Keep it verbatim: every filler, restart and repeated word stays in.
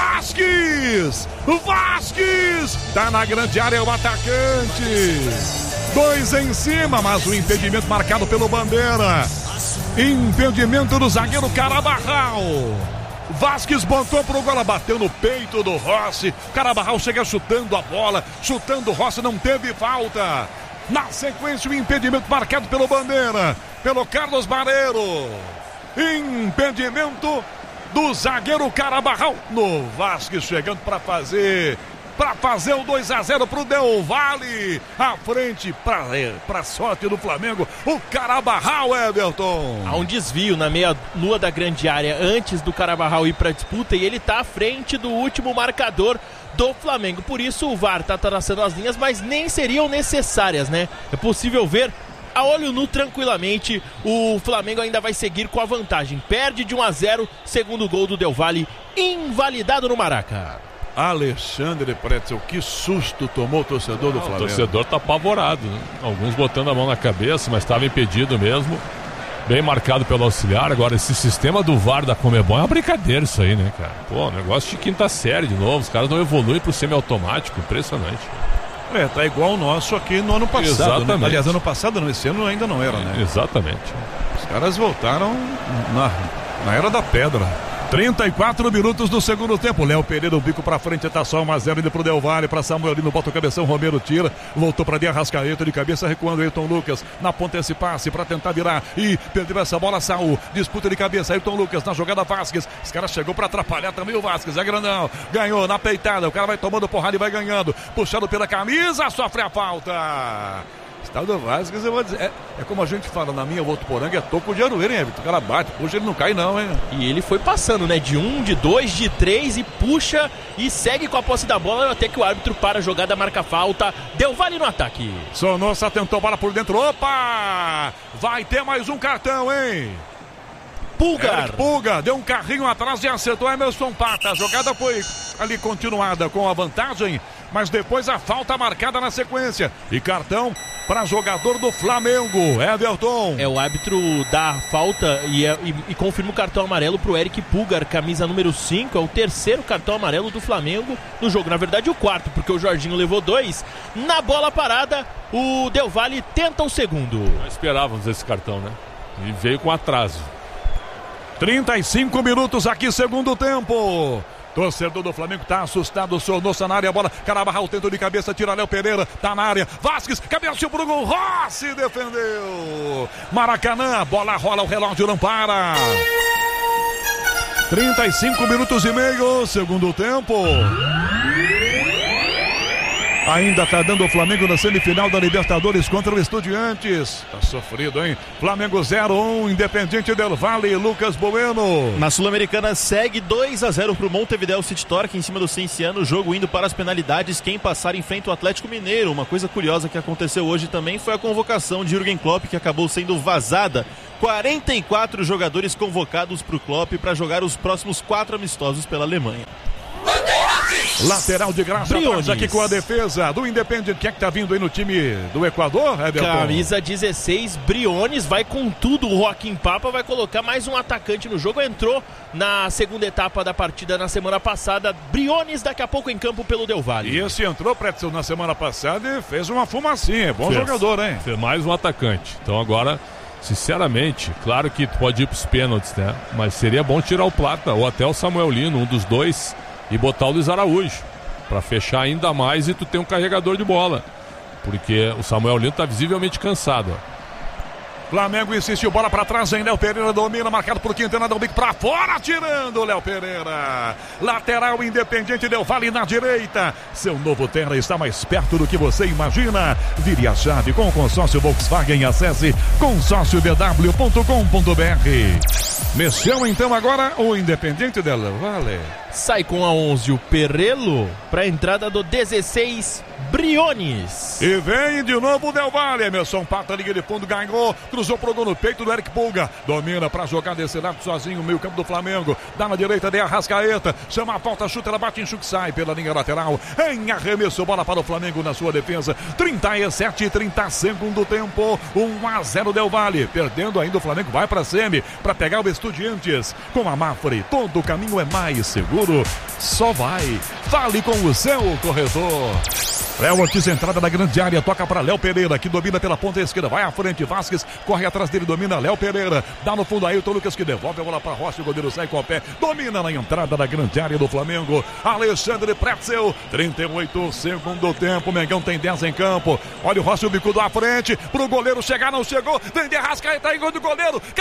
Vasquez! Vasquez! Tá na grande área o atacante. Dois em cima, mas o impedimento marcado pelo Bandeira. Impedimento do zagueiro Carabarral. Vasquez botou pro gol, bateu no peito do Rossi. Carabarral chega chutando a bola, chutando o Rossi, não teve falta. Na sequência, o impedimento marcado pelo Bandeira, pelo Carlos Barreiro. Impedimento do zagueiro Carabarral. No Vasquez chegando para fazer... Para fazer o dois a zero pro Del Valle. À frente, para a sorte do Flamengo, o Carabarral, Everton. Há um desvio na meia-lua da grande área antes do Carabarral ir para a disputa e ele está à frente do último marcador do Flamengo. Por isso o V A R está traçando as linhas, mas nem seriam necessárias, né? É possível ver a olho nu tranquilamente. O Flamengo ainda vai seguir com a vantagem. Perde de um a zero, segundo gol do Del Valle, invalidado no Maraca. Alexandre Pretzel, que susto tomou o torcedor do ah, Flamengo. O torcedor tá apavorado, né? Alguns botando a mão na cabeça, mas estava impedido mesmo. Bem marcado pelo auxiliar. Agora, esse sistema do V A R da Conmebol é uma brincadeira isso aí, né, cara? Pô, negócio de quinta série de novo. Os caras não evoluem pro semiautomático. Impressionante. É, tá igual o nosso aqui no ano passado. Exatamente. Né? Aliás, ano passado não, esse ano ainda não era, né? Exatamente. Os caras voltaram na, na era da pedra. trinta e quatro minutos do segundo tempo. Léo Pereira, o bico pra frente, tá só um a zero. Indo pro Del Valle, pra Samuelino, bota o cabeção, Romero tira. Voltou pra De Arrascaeta, de cabeça recuando Ayrton Lucas. Na ponta esse passe pra tentar virar. E perdeu essa bola, Saul. Disputa de cabeça, Ayrton Lucas na jogada Vasquez. Esse cara chegou pra atrapalhar também o Vasquez. É grandão. Ganhou na peitada. O cara vai tomando porrada e vai ganhando. Puxado pela camisa, sofre a falta. Estado do Vasquez, eu vou dizer, é, é como a gente fala na minha Votuporanga, é toco de aroeira, hein, Everton? O cara bate, puxa, ele não cai não, hein? E ele foi passando, né, de um, de dois, de três e puxa e segue com a posse da bola até que o árbitro para a jogada, marca falta, Del Valle no ataque. Sonossa tentou bola por dentro, opa! Vai ter mais um cartão, hein? Pulgar. Eric Pulgar, deu um carrinho atrás e acertou Emerson Pata. A jogada foi ali continuada com a vantagem, mas depois a falta marcada na sequência. E cartão para jogador do Flamengo, Everton. É, o árbitro dá a falta e, é, e, e confirma o cartão amarelo para o Eric Pulgar, camisa número cinco. É o terceiro cartão amarelo do Flamengo no jogo. Na verdade, o quarto, porque o Jorginho levou dois. Na bola parada, o Del Valle tenta o segundo. Não esperávamos esse cartão, né? E veio com atraso. trinta e cinco minutos aqui, segundo tempo. Torcedor do Flamengo tá assustado, Sonossa na área, a bola, Carabarral tenta de cabeça, tira Léo Pereira, tá na área, Vasquez, cabeceou pro gol, Rossi defendeu. Maracanã, bola rola, o relógio não para. trinta e cinco minutos e meio, segundo tempo. Ainda tá dando o Flamengo na semifinal da Libertadores contra o Estudiantes. Tá sofrido, hein? Flamengo zero a um, Independiente del Valle, Lucas Bueno. Na Sul-Americana segue dois a zero pro Montevideo City Torque em cima do Cienciano. O jogo indo para as penalidades. Quem passar enfrenta o Atlético Mineiro. Uma coisa curiosa que aconteceu hoje também foi a convocação de Jürgen Klopp, que acabou sendo vazada. quarenta e quatro jogadores convocados pro Klopp para jogar os próximos quatro amistosos pela Alemanha. Lateral de graça atrás aqui com a defesa do Independente. Quem é que tá vindo aí no time do Equador, Everton? Camisa dezesseis, Briones, vai com tudo. O Joaquim Papa vai colocar mais um atacante no jogo. Entrou na segunda etapa da partida na semana passada. Briones daqui a pouco em campo pelo Del Valle. E esse entrou, Pretzel, na semana passada e fez uma fumacinha. Bom fez. jogador, hein? Fez mais um atacante. Então agora, sinceramente, claro que pode ir pros pênaltis, né? Mas seria bom tirar o Plata ou até o Samuel Lino, um dos dois, e botar o Luiz Araújo para fechar ainda mais e tu ter um carregador de bola, porque o Samuel Lino tá visivelmente cansado, ó. Flamengo insistiu, bola pra trás, hein? Léo Pereira domina, marcado por Quintana, dá um bico pra fora, tirando Léo Pereira. Lateral Independiente del Valle na direita. Seu novo Terra está mais perto do que você imagina. Vire a chave com o consórcio Volkswagen. Acesse consórcio v w ponto com ponto b r. Mexeu então agora o Independiente del Valle. Sai com a onze o Perrello para a entrada do dezesseis, Briones. E vem de novo o Del Valle. Emerson Pata, liga de fundo, ganhou. Cruzou pro gol no peito do Eric Pulga. Domina pra jogar desse lado sozinho. Meio campo do Flamengo. Dá na direita de Arrascaeta. Chama a falta, chuta, ela bate em chute, sai pela linha lateral. Em arremesso, bola para o Flamengo na sua defesa. trinta e sete, trinta segundo tempo. um a zero Del Valle. Perdendo ainda, o Flamengo vai pra semi pra pegar o Estudiantes. Com a Mafre, todo o caminho é mais seguro. Só vai. Fale com o seu corretor. Léo Ortiz, entrada da grande área, toca para Léo Pereira, que domina pela ponta esquerda, vai à frente, Vasquez, corre atrás dele, domina Léo Pereira, dá no fundo Ailton Lucas, que devolve a bola para Rossi, o goleiro sai com o pé, domina na entrada da grande área do Flamengo, Alexandre Pretzel, trinta e oito segundo tempo, Mengão tem dez em campo, olha o Rossi, o bicudo à frente, pro goleiro chegar, não chegou, vem de Arrascaeta, aí gol do goleiro,